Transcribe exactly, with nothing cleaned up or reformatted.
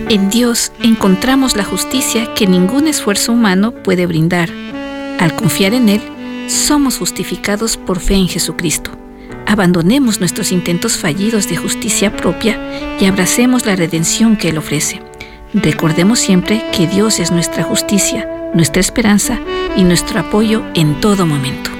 En Dios encontramos la justicia que ningún esfuerzo humano puede brindar. Al confiar en Él, somos justificados por fe en Jesucristo. Abandonemos nuestros intentos fallidos de justicia propia y abracemos la redención que Él ofrece. Recordemos siempre que Dios es nuestra justicia, nuestra esperanza y nuestro apoyo en todo momento.